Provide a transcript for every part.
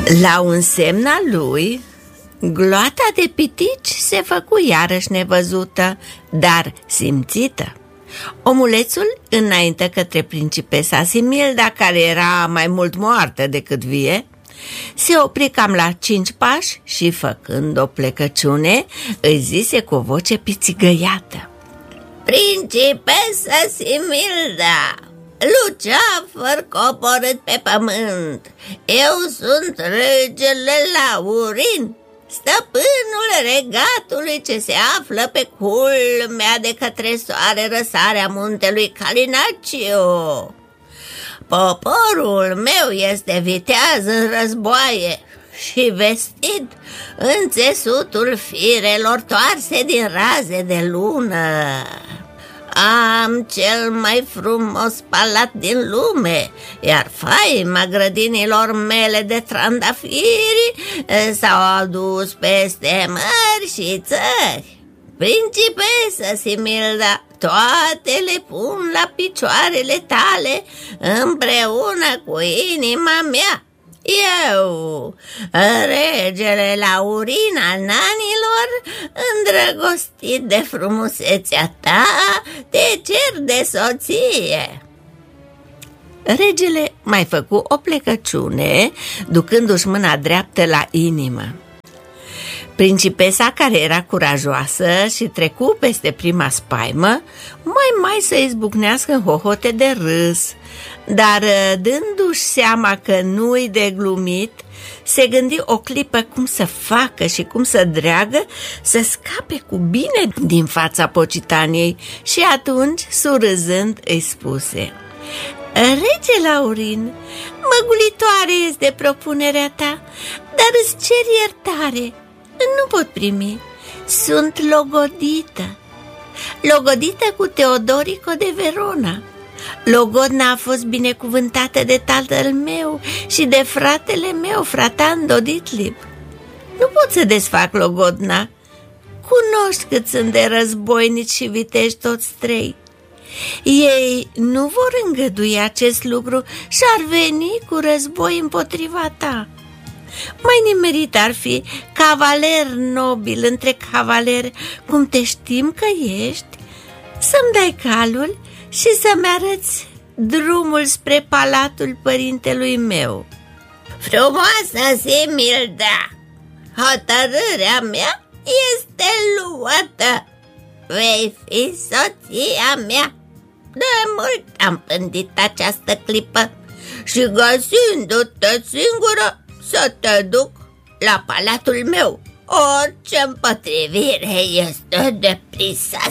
La un semn al lui, gloata de pitici se făcu iarăși nevăzută, dar simțită. Omulețul înaintă către principesa Similda, care era mai mult moartă decât vie, se opri cam la 5 pași și, făcând o plecăciune, îi zise cu o voce pițigăiată: Principesa Similda, luceafăr coborât pe pământ, eu sunt regele Laurin, stăpânul regatului ce se află pe culmea de către soare răsarea muntelui Calinacio. Poporul meu este viteaz în războaie și vestit în țesutul firelor toarse din raze de lună. Am cel mai frumos palat din lume, iar faima grădinilor mele de trandafiri s-au adus peste mări și țări. Principesa Similda, toate le pun la picioarele tale împreună cu inima mea. Eu, regele Laurin al nanilor, îndrăgostit de frumusețea ta, te cer de soție. Regele mai făcu o plecăciune, ducându-și mâna dreaptă la inimă. Principesa, care era curajoasă și trecu peste prima spaimă, mai să izbucnească în hohote de râs, dar dându-și seama că nu-i de glumit, se gândi o clipă cum să facă și cum să dreagă să scape cu bine din fața Pocitaniei și atunci, surâzând, îi spuse: Rege Laurin, măgulitoare este propunerea ta, dar îți cer iertare. Nu pot primi. Sunt logodită cu Teodorico de Verona. Logodna a fost binecuvântată de tatăl meu și de fratele meu, Fratan Doditlib. Nu pot să desfac Logodna. Cunoști cât sunt de războinici și viteji toți trei. Ei nu vor îngădui acest lucru și ar veni cu război împotriva ta. Mai nimerit ar fi, cavaler nobil între cavaleri, cum te știm că ești, să-mi dai calul și să-mi arăți drumul spre palatul părintelui meu. Frumoasă Similda, hotărârea mea este luată. Vei fi soția mea. De mult am pândit această clipă și, găsindu-te singură, să te duc la palatul meu. Orice împotrivire este de prisas.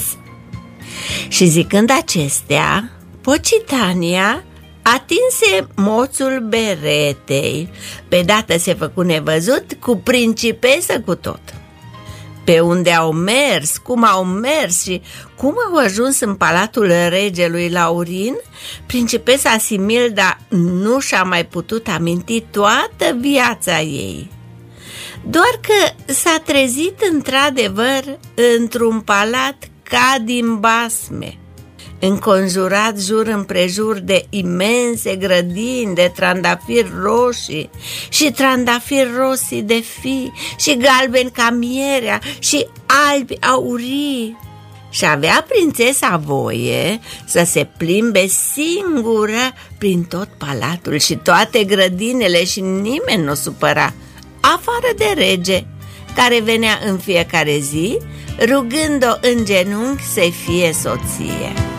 Și zicând acestea, Pocitania atinse moțul beretei. Pe dată se făcu nevăzut, cu principesă cu tot. Pe unde au mers, cum au mers și cum au ajuns în palatul regelui Laurin, principesa Similda nu și-a mai putut aminti toată viața ei. Doar că s-a trezit într-adevăr într-un palat ca din basme, înconjurat jur împrejur de imense grădini de trandafiri roșii și trandafiri rosii de fi și galbeni ca mierea și albi aurii. Și avea prințesa voie să se plimbe singură prin tot palatul și toate grădinile și nimeni nu o supăra, afară de rege, care venea în fiecare zi rugând-o în genunchi să-i fie soție.